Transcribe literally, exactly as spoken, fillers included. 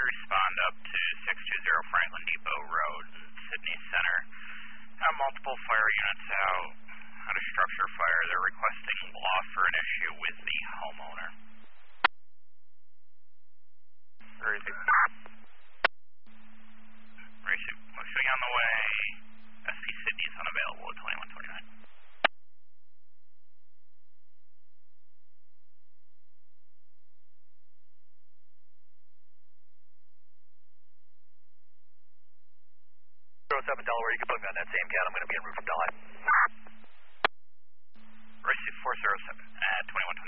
respond up to six two zero Franklin Depot Road in Sydney Center. Have multiple fire units out on a structure fire. They're requesting law for an issue with the homeowner. Where is it? Racer, showing on the way. S P Sydney is unavailable at twenty-one twenty-nine. seven Delaware, you can put me on that same cat. I'm going to be en route from Delhi. Racer four zero seven at twenty-one twenty-nine.